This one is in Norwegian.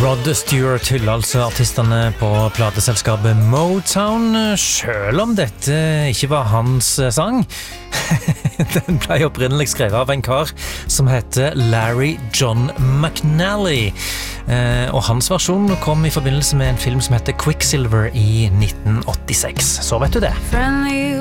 Rod Stewart hyller altså artistene på plateselskapet Motown, selv om dette ikke var hans sang. Den ble opprinnelig skrevet av en kar som heter Larry John McNally. Og hans versjon kom i forbindelse med en film som heter Quicksilver i 1986. Så vet du det. Friendly